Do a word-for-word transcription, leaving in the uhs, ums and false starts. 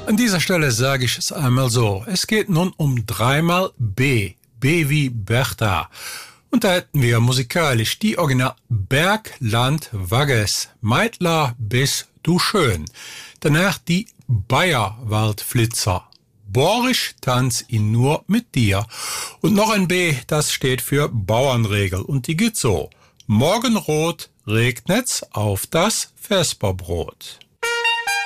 An dieser Stelle sage ich es einmal so. Es geht nun um dreimal B. B wie Bertha. Und da hätten wir musikalisch die Original Bergland Wagges, Meitler bis du schön. Danach die Bayerwaldflitzer. Borisch tanz ihn nur mit dir. Und noch ein B, das steht für Bauernregel. Und die geht so. Morgenrot regnet's auf das Vesperbrot.